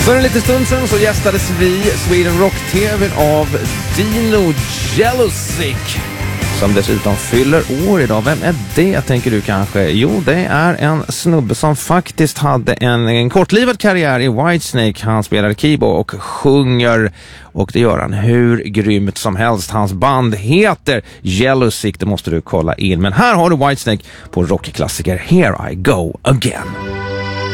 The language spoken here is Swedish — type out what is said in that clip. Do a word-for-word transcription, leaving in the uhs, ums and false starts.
För en liten stund sedan så gästades vi Sweden Rock T V av Dino Jelusic, som dessutom fyller år idag. Vem är det, tänker du kanske? Jo, det är en snubbe som faktiskt hade en, en kortlivad karriär i Whitesnake. Han spelade keyboard och sjunger, och det gör han hur grymt som helst. Hans band heter Jelusic, det måste du kolla in. Men här har du Whitesnake på rockklassiker Here I Go Again.